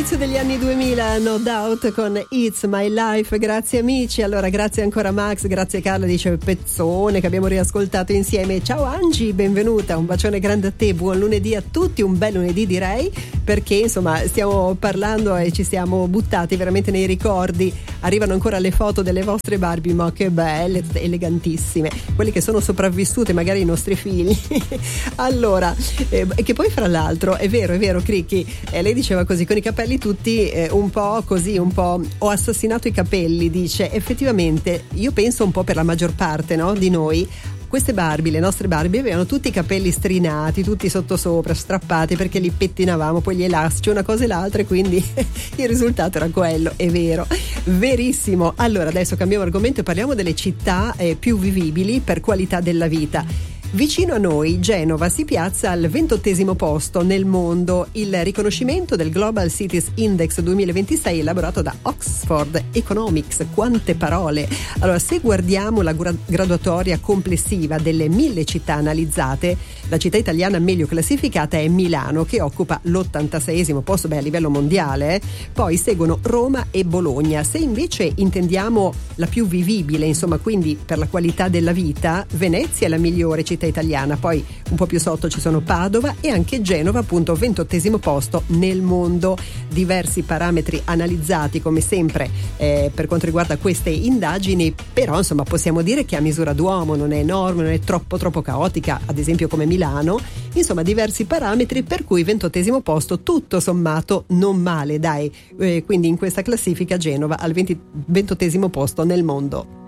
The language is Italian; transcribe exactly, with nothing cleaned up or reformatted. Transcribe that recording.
all'inizio degli anni duemila, No Doubt con It's My Life. Grazie amici, allora grazie ancora Max, grazie Carla, dice pezzone che abbiamo riascoltato insieme. Ciao Angie, benvenuta, un bacione grande a te, buon lunedì a tutti, un bel lunedì direi, perché insomma stiamo parlando e ci siamo buttati veramente nei ricordi. Arrivano ancora le foto delle vostre Barbie, ma che belle, elegantissime, quelle che sono sopravvissute, magari i nostri figli. Allora, eh, che poi fra l'altro è vero, è vero Cricchi, eh, lei diceva così, con i capelli tutti eh, un po' così, un po' ho assassinato i capelli, dice. Effettivamente io penso un po' per la maggior parte, no, di noi, queste Barbie, le nostre Barbie avevano tutti i capelli strinati, tutti sottosopra, strappati, perché li pettinavamo, poi gli elastici, una cosa e l'altra, e quindi il risultato era quello, è vero, verissimo. Allora adesso cambiamo argomento e parliamo delle città eh, più vivibili per qualità della vita. Vicino a noi, Genova si piazza al ventottesimo posto nel mondo. Il riconoscimento del Global Cities Index duemilaventisei elaborato da Oxford Economics. Quante parole! Allora, se guardiamo la gra- graduatoria complessiva delle mille città analizzate, la città italiana meglio classificata è Milano, che occupa l'ottantaseiesimo posto, beh, a livello mondiale. Eh? Poi seguono Roma e Bologna. Se invece intendiamo la più vivibile, insomma, quindi per la qualità della vita, Venezia è la migliore città italiana, poi un po' più sotto ci sono Padova e anche Genova, appunto ventottesimo posto nel mondo. Diversi parametri analizzati come sempre eh, per quanto riguarda queste indagini, però insomma possiamo dire che a misura d'uomo non è enorme, non è troppo troppo caotica, ad esempio come Milano. Insomma, diversi parametri per cui ventottesimo posto, tutto sommato non male, dai. Eh, quindi in questa classifica Genova al ventottesimo posto nel mondo.